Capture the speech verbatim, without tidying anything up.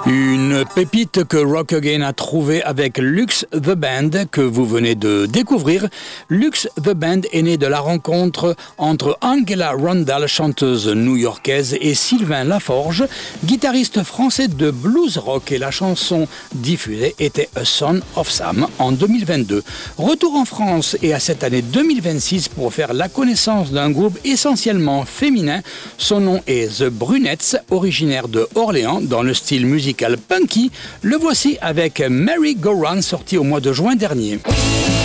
Une pépite que Rock Again a trouvée avec Lux The Band que vous venez de découvrir. Lux The Band est né de la rencontre entre Angela Rundall, chanteuse new-yorkaise, et Sylvain Laforge, guitariste français de blues rock, et la chanson diffusée était A Son of Sam en deux mille vingt-deux. Retour en France et à cette année deux mille vingt-six pour faire la connaissance d'un groupe essentiellement féminin. Son nom est The Brunettes, originaire de Orléans, dans le style musical punky. Le voici avec Merry Go Round, sorti au mois de juin dernier.